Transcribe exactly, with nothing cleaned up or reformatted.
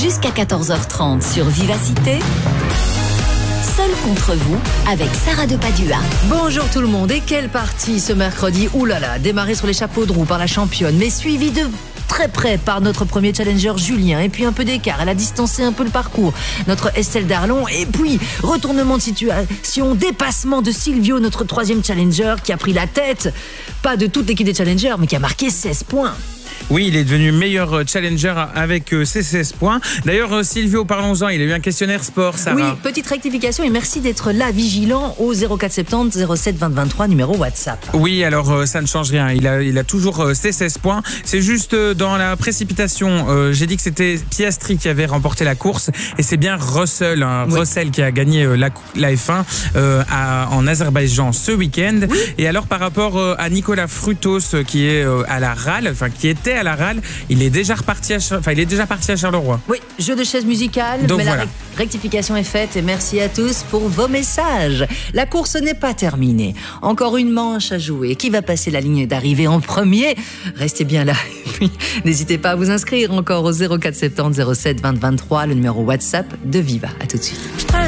Jusqu'à quatorze heures trente sur Vivacité. Seul contre vous, avec Sarah de Padua. Bonjour tout le monde, et quelle partie ce mercredi. Ouh là là, démarré sur les chapeaux de roue par la championne, mais suivi de très près par notre premier challenger Julien, et puis un peu d'écart, elle a distancé un peu le parcours, notre Estelle Darlon, et puis retournement de situation, dépassement de Silvio, notre troisième challenger, qui a pris la tête, pas de toute l'équipe des challengers, mais qui a marqué seize points. Oui, il est devenu meilleur challenger avec ses seize points. D'ailleurs, Silvio, parlons-en, il a eu un questionnaire sport, Sarah. Oui, petite rectification et merci d'être là, vigilant au zéro quatre soixante-dix zéro sept vingt vingt-trois, numéro WhatsApp. Oui, alors ça ne change rien, il a, il a toujours ses seize points. C'est juste dans la précipitation, euh, j'ai dit que c'était Piastri qui avait remporté la course et c'est bien Russell, hein, oui. Russell qui a gagné la, la F un euh, à, en Azerbaïdjan ce week-end. Oui. Et alors par rapport à Nicolas Frutos qui est à la râle, enfin qui était à la râle, il est déjà reparti à, enfin il est déjà parti à Charleroi. Oui, jeu de chaise musicale. Donc mais voilà. La rectification est faite et merci à tous pour vos messages. La course n'est pas terminée. Encore une manche à jouer. Qui va passer la ligne d'arrivée en premier? Restez bien là. Et puis, n'hésitez pas à vous inscrire encore au zéro quatre soixante-dix zéro sept vingt vingt-trois, le numéro WhatsApp de Viva. À tout de suite.